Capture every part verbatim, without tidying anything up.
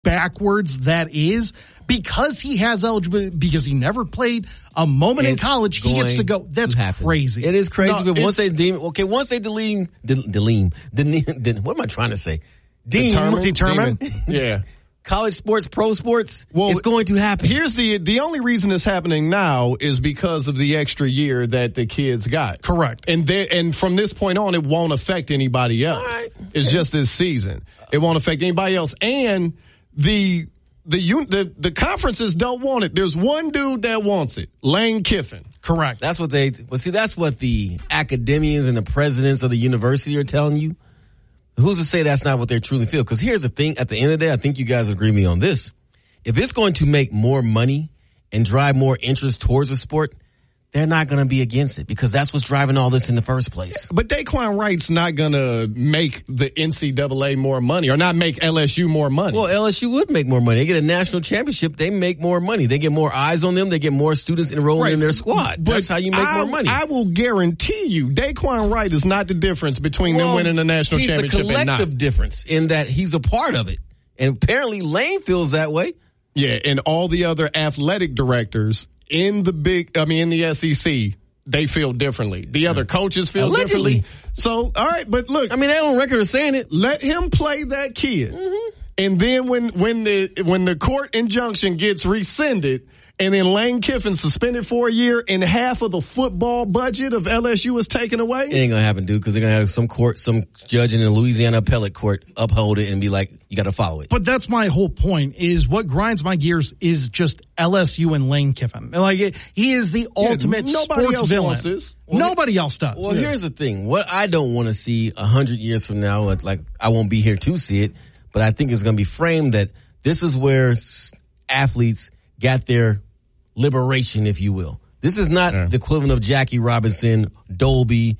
backwards that is because he has eligibility, because he never played a moment it's in college. He gets to go. That's crazy. It is crazy. No, but once they deem, okay, once they deem, deem, deem, what am I trying to say? Deem, determine, determine. yeah. College sports, pro sports, well, it's going to happen. Here's the the only reason it's happening now is because of the extra year that the kids got. Correct. And they, and from this point on, it won't affect anybody else. Right. It's just this season. It won't affect anybody else. And the the the the conferences don't want it. There's one dude that wants it, Lane Kiffin. Correct. That's what they. Well, see, that's what the academians and the presidents of the university are telling you. Who's to say that's not what they truly feel? Because here's the thing. At the end of the day, I think you guys agree with me on this. If it's going to make more money and drive more interest towards the sport, they're not going to be against it because that's what's driving all this in the first place. But Daquan Wright's not going to make the N C double A more money or not make L S U more money. Well, L S U would make more money. They get a national championship. They make more money. They get more eyes on them. They get more students enrolling right. in their squad. But that's how you make I, more money. I will guarantee you Daquan Wright is not the difference between well, them winning the national he's championship the collective and not. difference in that he's a part of it. And apparently Lane feels that way. Yeah, and all the other athletic directors in the big, I mean, in the S E C, they feel differently. The other coaches feel Allegedly. differently. So, all right, but look. I mean, they on record of saying it. Let him play that kid. Mm-hmm. And then when, when the, when the court injunction gets rescinded and then Lane Kiffin suspended for a year and half of the football budget of L S U is taken away. It ain't gonna happen, dude, because they're gonna have some court, some judge in the Louisiana appellate court uphold it and be like, you gotta follow it. But that's my whole point is what grinds my gears is just L S U and Lane Kiffin. Like he is the ultimate yeah, nobody sports else villain. Wants this. Well, nobody else does. Well, yeah. here's the thing. What I don't want to see a hundred years from now, like, like I won't be here to see it, but I think it's gonna be framed that this is where athletes got their liberation, if you will. This is not yeah. the equivalent of Jackie Robinson, Dolby,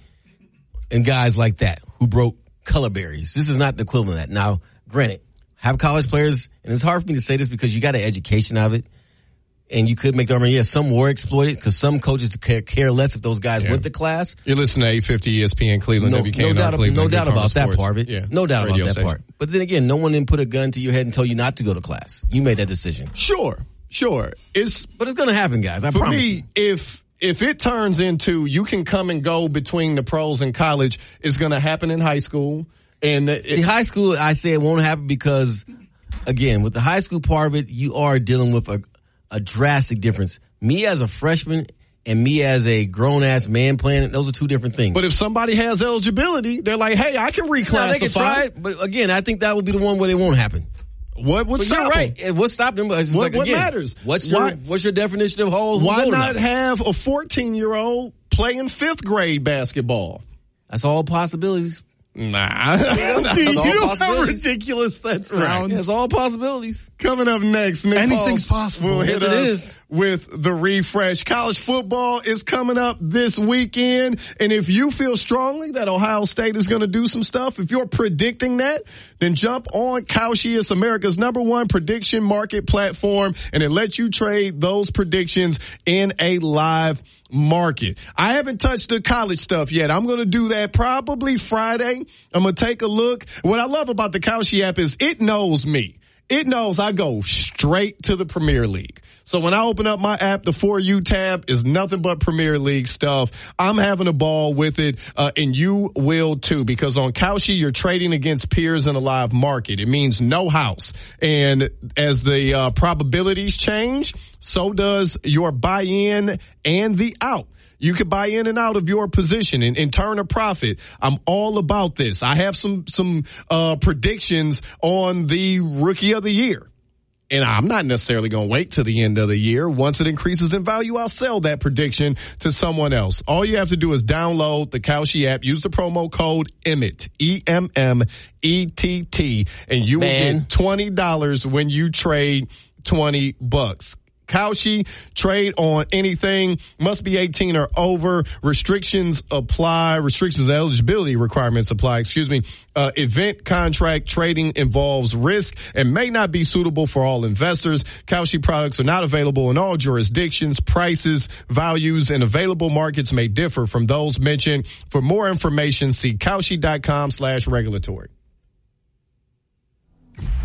and guys like that who broke color barriers. This is not the equivalent of that. Now, granted, have college players, and it's hard for me to say this because you got an education of it, and you could make the argument, yeah, some were exploited because some coaches care, care less if those guys yeah. went to class. You listen to eight fifty E S P N Cleveland, no, W K N R no doubt, Cleveland. No doubt about Sports. that part of it. Yeah. No doubt Radio about that station. part. But then again, no one didn't put a gun to your head and tell you not to go to class. You made that decision. Sure. Sure. It's, but it's going to happen, guys. I for promise me, you. if, if it turns into you can come and go between the pros and college, it's going to happen in high school. And it, See, high school, I say it won't happen because, again, with the high school part of it, you are dealing with a, a drastic difference. Me as a freshman and me as a grown-ass man playing it, those are two different things. But if somebody has eligibility, they're like, hey, I can reclassify. Now, they can try it, but again, I think that would be the one where it won't happen. What would but stop you're right. them? What stopped them? What, like, what again, matters? What's why, your What's your definition of whole? Why not enough? have a fourteen-year-old playing fifth grade basketball? That's all possibilities. Nah. Dude, you know how ridiculous that sounds? Right. It's all possibilities. Coming up next, Nick anything's Pauls possible. will hit yes, us it is. with the refresh. College football is coming up this weekend, and if you feel strongly that Ohio State is going to do some stuff, if you're predicting that, then jump on Kalshi. It's America's number one prediction market platform, and it lets you trade those predictions in a live market. I haven't touched the college stuff yet. I'm going to do that probably Friday. I'm going to take a look. What I love about the Kalshi app is it knows me. It knows I go straight to the Premier League. So when I open up my app, the For You tab is nothing but Premier League stuff. I'm having a ball with it, uh, and you will too, because on Kalshi, you're trading against peers in a live market. It means no house. And as the uh, probabilities change, so does your buy-in and the out. You can buy in and out of your position and, and turn a profit. I'm all about this. I have some, some, uh, predictions on the rookie of the year. And I'm not necessarily going to wait till the end of the year. Once it increases in value, I'll sell that prediction to someone else. All you have to do is download the Kalshi app, use the promo code EMMETT, E M M E T T, and you Man. will get twenty dollars when you trade twenty bucks. Kalshi, trade on anything, must be eighteen or over. Restrictions apply. Restrictions, eligibility requirements apply, excuse me. Uh, event contract trading involves risk and may not be suitable for all investors. Kalshi products are not available in all jurisdictions. Prices, values, and available markets may differ from those mentioned. For more information, see Kalshi dot com slash regulatory.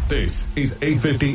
This is eight fifty